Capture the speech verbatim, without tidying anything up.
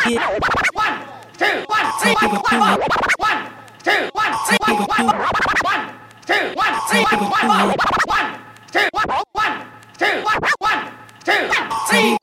One, two, one, three, one, one, one. One, two, one, three, one, one, one. One, two, one, three, one, one, one. One, two, one, one, two, one, one, two, one, three.